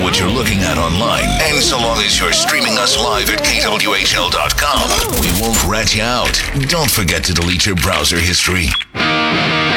what you're looking at online. And so long as you're streaming us live at kwhl.com, we won't rat you out. Don't forget to delete your browser history.